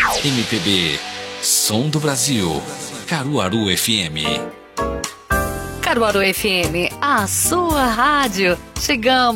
MPB, Som do Brasil. Caruaru FM. Caruaru FM, a sua rádio. Chegamos.